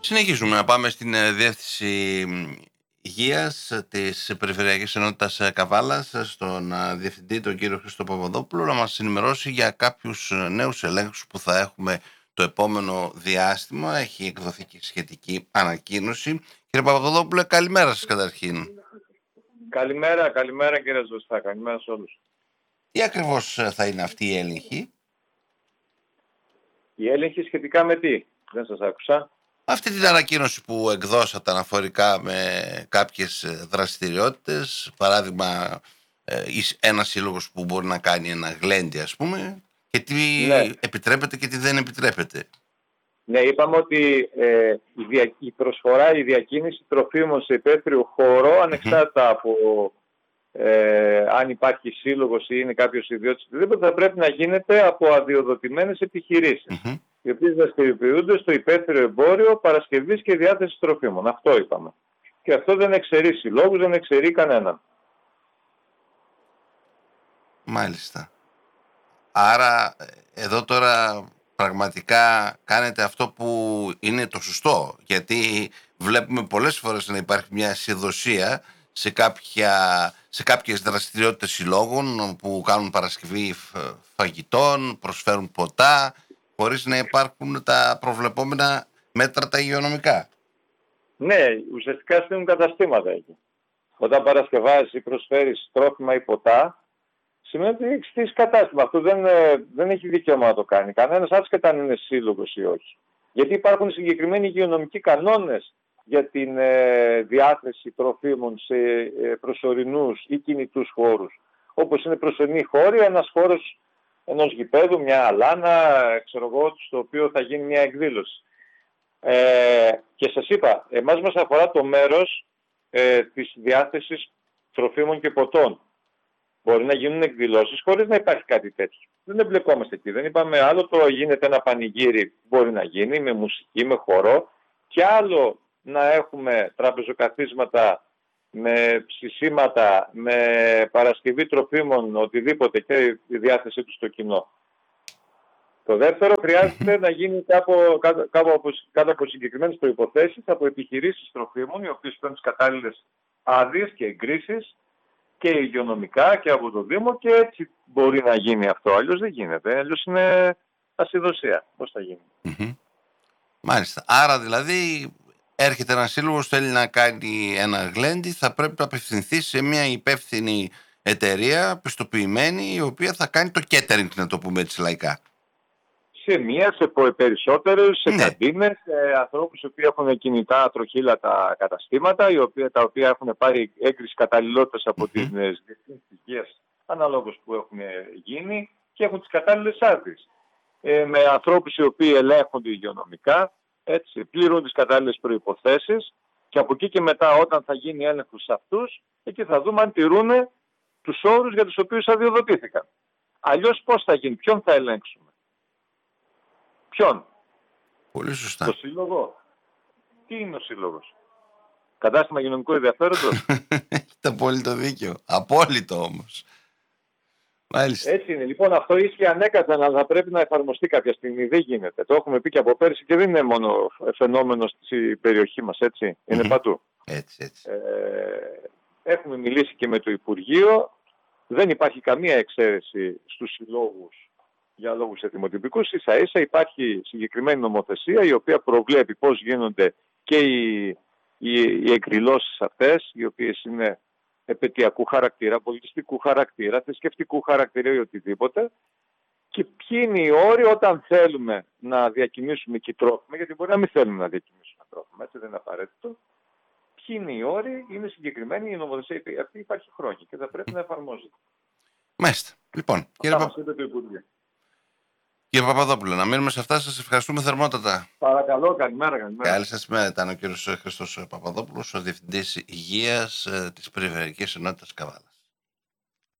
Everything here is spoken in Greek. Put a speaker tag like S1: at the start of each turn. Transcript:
S1: Συνεχίζουμε να πάμε στην Διεύθυνση Υγείας της Περιφερειακής Ενότητας Καβάλας, στον Διευθυντή, τον κύριο Χρήστο Παπαδόπουλο, να μας ενημερώσει για κάποιους νέους ελέγχους που θα έχουμε το επόμενο διάστημα. Έχει εκδοθεί και σχετική ανακοίνωση. Κύριε Παπαδόπουλο, καλημέρα σας καταρχήν.
S2: Καλημέρα κύριε Ζωστά, καλημέρα σε όλους.
S1: Τι ακριβώς θα είναι αυτή η έλεγχη?
S2: Η έλεγχη σχετικά με τι? Δεν σας άκουσα.
S1: Αυτή την ανακοίνωση που εκδώσατε αναφορικά με κάποιες δραστηριότητες, παράδειγμα ένας σύλλογος που μπορεί να κάνει ένα γλέντι, ας πούμε, και τι επιτρέπεται και τι δεν επιτρέπεται.
S2: Ναι, είπαμε ότι η προσφορά, η διακίνηση τροφίμων σε υπαίθριο χώρο, ανεξάρτητα από αν υπάρχει σύλλογος ή είναι κάποιος ιδιώτης, οτιδήποτε, θα πρέπει να γίνεται από αδειοδοτημένες επιχειρήσεις, οι οποίες δραστηριοποιούνται στο υπαίθριο εμπόριο παρασκευής και διάθεσης τροφίμων. Αυτό είπαμε. Και αυτό δεν εξαιρεί συλλόγους, δεν εξαιρεί κανέναν.
S1: Μάλιστα. Άρα εδώ τώρα πραγματικά κάνετε αυτό που είναι το σωστό, γιατί βλέπουμε πολλές φορές να υπάρχει μια ασυδοσία σε κάποιες δραστηριότητες συλλόγων που κάνουν παρασκευή φαγητών, προσφέρουν ποτά, χωρίς να υπάρχουν τα προβλεπόμενα μέτρα τα υγειονομικά. Ναι,
S2: ουσιαστικά στείλουν καταστήματα εκεί. Όταν παρασκευάζεις ή προσφέρεις τρόφιμα ή ποτά, σημαίνει ότι έχει στήσει κατάστημα. Αυτό δεν έχει δικαίωμα να το κάνει κανένας, άσχετα αν είναι σύλλογος ή όχι. Γιατί υπάρχουν συγκεκριμένοι υγειονομικοί κανόνες για την διάθεση τροφίμων σε προσωρινούς ή κινητούς χώρους. Όπως είναι προσωρινή χώροι, ένας χώρος ενός γηπέδου, μια αλάνα, στο οποίο θα γίνει μια εκδήλωση. Και σας είπα, εμάς μας αφορά το μέρος της διάθεσης τροφίμων και ποτών. Μπορεί να γίνουν εκδηλώσεις χωρίς να υπάρχει κάτι τέτοιο. Δεν εμπλεκόμαστε εκεί. Δεν είπαμε άλλο το γίνεται ένα πανηγύρι, μπορεί να γίνει με μουσική, με χορό, και άλλο να έχουμε τραπεζοκαθίσματα με ψησίματα, με παρασκευή τροφίμων, οτιδήποτε, και η διάθεσή του στο κοινό. Το δεύτερο χρειάζεται να γίνει κάτω από συγκεκριμένες προϋποθέσεις από επιχειρήσεις τροφίμων, οι οποίες παίρνουν τις κατάλληλες άδειες και εγκρίσεις και υγειονομικά και από το Δήμο, και έτσι μπορεί να γίνει αυτό. Αλλιώς δεν γίνεται. Αλλιώς είναι ασυδοσία. Πώς θα γίνει?
S1: Μάλιστα. Άρα δηλαδή έρχεται ένας σύλλογος, θέλει να κάνει ένα γλέντι, θα πρέπει να απευθυνθεί σε μια υπεύθυνη εταιρεία πιστοποιημένη, η οποία θα κάνει το catering, να το πούμε έτσι λαϊκά.
S2: Σε μία, σε περισσότερες, σε καντίνες, σε ανθρώπους οι οποίοι έχουν κινητά τροχήλατα καταστήματα, τα οποία έχουν πάρει έγκριση καταλληλότητας από τις διευθύνσεις υγείας, αναλόγως που έχουν γίνει, και έχουν τις κατάλληλες άδειες. Με ανθρώπους οι οποίοι ελέγχονται υγειονομικά, έτσι, πληρούν τις κατάλληλες προϋποθέσεις, και από εκεί και μετά, όταν θα γίνει έλεγχος σε αυτούς, εκεί θα δούμε αν τηρούν τους όρους για τους οποίους αδειοδοτήθηκαν. Αλλιώς πώς θα γίνει, ποιον θα ελέγξουμε? Ποιον?
S1: Πολύ σωστά.
S2: Το σύλλογο. Τι είναι ο σύλλογος? Κατάστημα υγειονομικού ενδιαφέροντος?
S1: Έχετε απόλυτο δίκιο. Απόλυτο όμως. Μάλιστα.
S2: Έτσι είναι. Λοιπόν, αυτό ίσχυε ανέκαθεν, αλλά θα πρέπει να εφαρμοστεί κάποια στιγμή. Δεν γίνεται. Το έχουμε πει και από πέρσι, και δεν είναι μόνο φαινόμενο στη περιοχή μας, έτσι. Είναι παντού.
S1: Έτσι.
S2: Έχουμε μιλήσει και με το Υπουργείο. Δεν υπάρχει καμία εξαίρεση στους συλλόγους για λόγους ετοιμοτυπικούς. Ίσα ίσα υπάρχει συγκεκριμένη νομοθεσία, η οποία προβλέπει πώς γίνονται και οι εκδηλώσεις αυτές, οι οποίες είναι επαιτειακού χαρακτήρα, πολιτιστικού χαρακτήρα, θρησκευτικού χαρακτήρα ή οτιδήποτε, και ποιοι είναι οι όροι όταν θέλουμε να διακινήσουμε και τρόφιμα, γιατί μπορεί να μην θέλουμε να διακινήσουμε τρόφιμα, έτσι δεν είναι απαραίτητο. Ποιοι είναι οι όροι, είναι συγκεκριμένοι, η νομοθεσία αυτή υπάρχει χρόνια και θα πρέπει να εφαρμόζεται.
S1: Μάλιστα. Λοιπόν, κύριε Παπαδόπουλο, να μείνουμε σε αυτά. Σας ευχαριστούμε θερμότατα.
S2: Παρακαλώ, καλημέρα.
S1: Καλή σας μέρα. Ήταν ο κύριος Χρήστος Παπαδόπουλος, ο Διευθυντής Υγείας της Περιφερειακής Ενότητας Καβάλα.